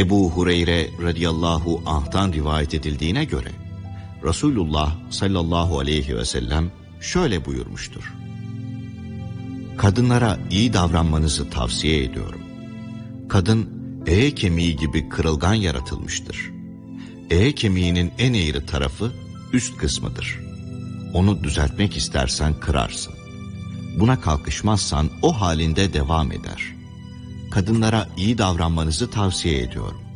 Ebu Hureyre radıyallahu anh'tan rivayet edildiğine göre Resulullah sallallahu aleyhi ve sellem şöyle buyurmuştur: kadınlara iyi davranmanızı tavsiye ediyorum. Kadın eğe kemiği gibi kırılgan yaratılmıştır. Eğe kemiğinin en eğri tarafı üst kısmıdır. Onu düzeltmek istersen kırarsın. Buna kalkışmazsan o halinde devam eder. Kadınlara iyi davranmanızı tavsiye ediyorum.